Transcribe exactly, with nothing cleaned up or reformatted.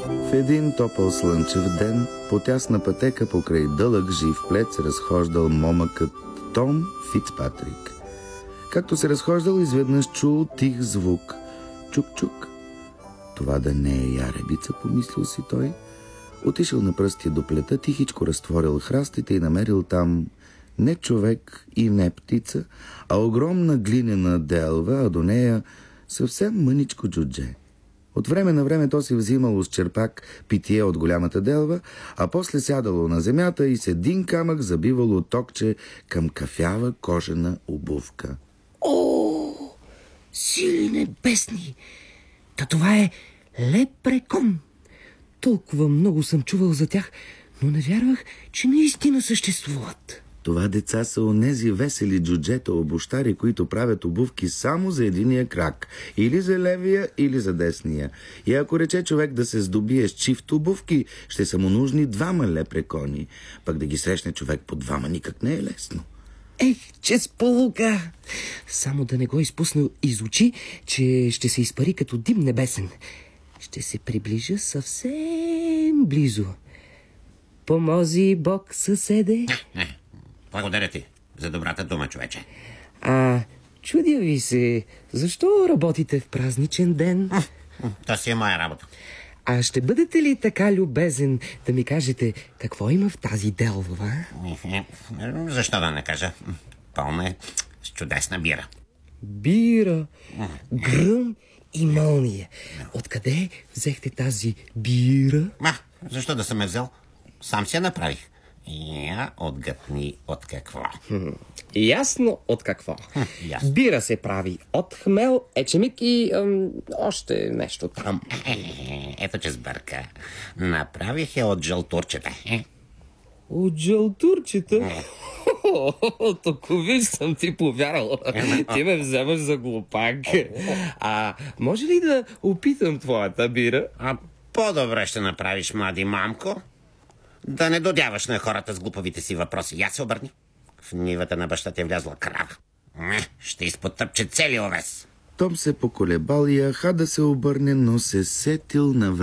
В един топъл слънчев ден по тясна пътека покрай дълъг жив плет се разхождал момъкът Том Фицпатрик. Както се разхождал, изведнъж чул тих звук. Чук-чук. Това да не е яребица, помислил си той. Отишъл на пръсти до плета, тихичко разтворил храстите и намерил там не човек и не птица, а огромна глинена делва, а до нея съвсем мъничко джудже. От време на време то си взимало с черпак питие от голямата делва, а после сядало на земята и с един камък забивало токче към кафява кожена обувка. О, сили небесни! Та това е лепрекон. Толкова много съм чувал за тях, но не вярвах, че наистина съществуват. Това деца са онези весели джуджета обущари, които правят обувки само за единия крак. Или за левия, или за десния. И ако рече човек да се здобие с чифт обувки, ще са му нужни двама лепрекони. Пък да ги срещне човек по двама никак не е лесно. Ех, че сполука! Само да не го изпуснал из очи, че ще се изпари като дим небесен. Ще се приближа съвсем близо. Помози Бог, съседе. Не, благодаря ти за добрата дума, човече. А, чудя ви се, защо работите в празничен ден? То си е моя работа. А ще бъдете ли така любезен да ми кажете какво има в тази делва? Защо да не кажа? Пълна е с чудесна бира. Бира, гръм и мълния. Откъде взехте тази бира? А, защо да съм я взел? Сам си я направих. Я отгътни от какво. Хм, ясно от какво. Хм, ясно. Бира се прави от хмел, ечемик и ам, още нещо там. Е, ето, че сбърка. Направих я от жълтурчета. Е. От жълтурчета? Тук виж съм ти повярвал. Ти ме вземаш за глупак. А може ли да опитам твоята бира? А по-добре ще направиш, млади мамко. Да не додяваш на хората с глупавите си въпроси. Я се обърни. В нивата на баща ти е влязла крава. Ще изпотъпче цели овес. Том се поколебал и аха да се обърне, но се сетил на